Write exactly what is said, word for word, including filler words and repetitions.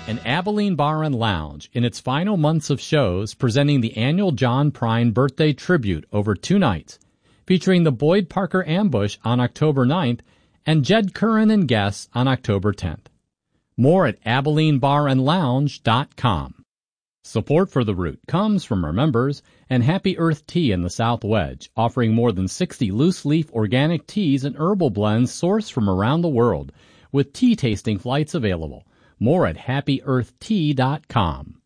and Abilene Bar and Lounge in its final months of shows, presenting the annual John Prine Birthday Tribute over two nights, featuring the Boyd Parker Ambush on October ninth and Jed Curran and guests on October tenth. More at Abilene Bar and Lounge dot com. Support for The Root comes from our members and Happy Earth Tea in the South Wedge, offering more than sixty loose-leaf organic teas and herbal blends sourced from around the world, with tea tasting flights available. More at Happy Earth Tea dot com.